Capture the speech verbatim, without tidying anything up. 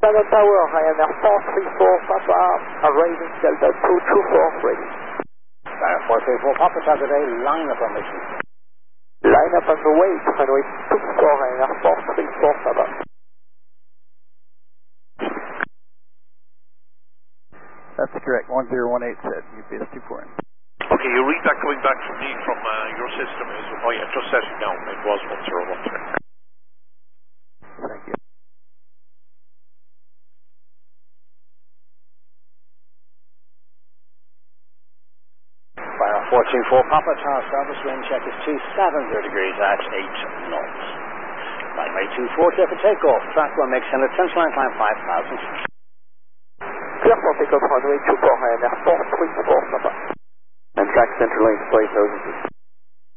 Shannon Tower, Ryanair four three four Papa, arriving Delta two two four ready. Ryanair four three four Papa, Saturday, line up on mission. Line up on the way, runway two four, Ryanair four three four Papa. That's correct, one zero one eight set, U P S two four. Okay, your read that coming back from me from uh, your system is, oh yeah, just setting down, it was one zero one three. Thank you. Ryanair four two four Papa, Tower service, wind check is two seven zero degrees at eight knots. Runway two four, clear for takeoff, track one, make center, central line climb five thousand. Clear for takeoff, runway two four, Ryanair four three four Papa. And track center lane five thousand.